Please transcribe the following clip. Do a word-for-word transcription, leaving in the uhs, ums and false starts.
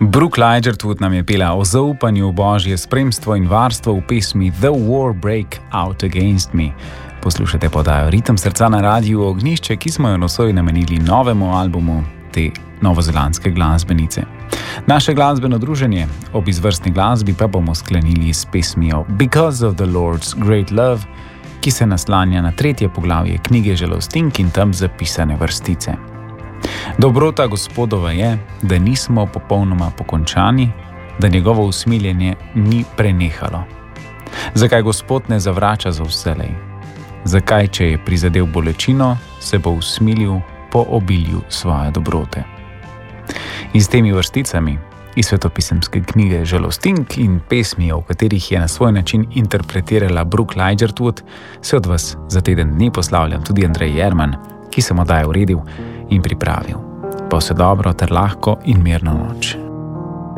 Brooke Ligertwood nam je pela o zaupanju v Božje spremstvo in varstvo v pesmi The War Break Out Against Me. Poslušate podajo Ritem srca na radiju Ognjišče, ki smo jo nosoj namenili novemu albumu te novozelandske glasbenice. Naše glasbeno druženje ob izvrstni glasbi pa bomo sklenili s pesmijo Because of the Lord's Great Love, ki se naslanja na tretje poglavje knjige Žalostink in tam zapisane vrstice. Dobrota Gospodova je, da nismo popolnoma pokončani, da njegovo usmiljenje ni prenehalo. Zakaj Gospod ne zavrača za vselej? Zakaj, če je prizadel bolečino, se bo usmilil po obilju svoje dobrote? In s temi vrsticami iz svetopisemske knjige Žalostink in pesmijo, v katerih je na svoj način interpretirala Brooke Ligertwood, se od vas za teden dni poslavljam tudi Andrej Jerman, ki se mu daje uredil in pripravil. Pa vse dobro ter lahko in mirno noč.